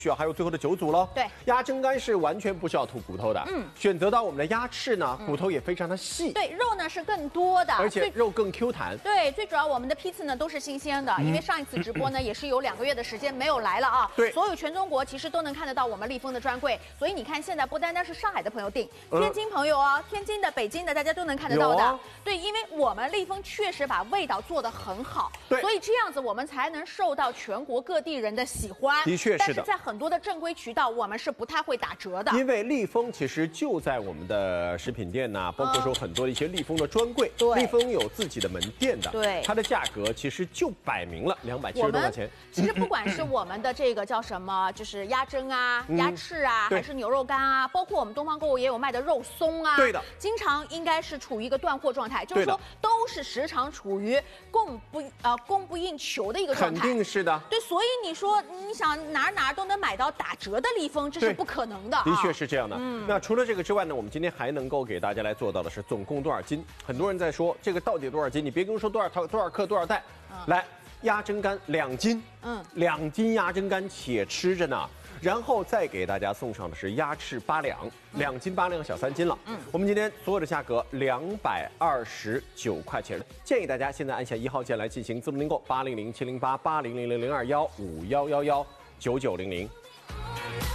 还有最后的9组喽。 对， 鸭胗肝是完全不需要吐骨头的。选择到我们的鸭翅呢，骨头也非常的细。 对，肉呢是更多的， 而且肉更 Q 弹。 对，最主要我们的批次呢都是新鲜的，因为上一次直播呢也是有2个月的时间没有来了啊。 对， 所有全中国其实都能看得到我们立丰的专柜，所以你看现在不单单是上海的朋友订，天津朋友啊，天津的、北京的大家都能看得到的。对，因为我们立丰确实把味道做得很好， 对， 所以这样子我们才能受到全国各地人的喜欢。 的确是的。 但是在很多的正规渠道，我们是不太会打折的。 因为立丰其实就在我们的食品店呐，包括说很多的一些立丰的专柜，立丰有自己的门店的， 对， 它的价格其实就摆明了270多块钱。 其实不管是我们的这个叫什么，就是鸭胗啊、鸭翅啊，还是牛肉干啊，包括我们东方购物也有卖的肉松啊， 对的， 经常应该是处于一个断货状态，就是说都是时常处于供不应求的一个状态， 肯定是的。 对，所以你说你想哪都能买到打折的立丰，这是不可能的。 的确是这样的。那除了这个之外呢，我们今天还能够给大家来做到的是总共多少斤？很多人在说这个到底多少斤？你别跟我说多少克多少袋，来，鸭胗肝2斤，2斤鸭胗肝且吃着呢。然后再给大家送上的是鸭翅8两，2斤8两小3斤了。我们今天所有的价格229块钱，建议大家现在按下1号键来进行自动订购，800-708-800-021-5111-9900。